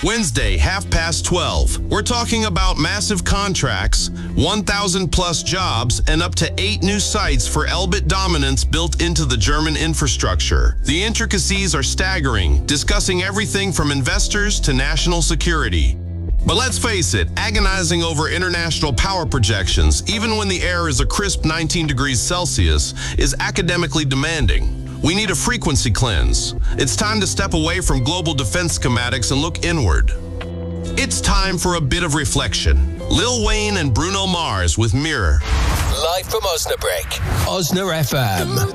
Wednesday, 12:30. We're talking about massive contracts, 1,000 plus jobs, and up to 8 new sites for Elbit dominance built into the German infrastructure. The intricacies are staggering, discussing everything from investors to national security. But let's face it, agonizing over international power projections, even when the air is a crisp 19 degrees Celsius, is academically demanding. We need a frequency cleanse. It's time to step away from global defense schematics and look inward. It's time for a bit of reflection. Lil Wayne and Bruno Mars with Mirror. Live from Osnabrück, Osna FM.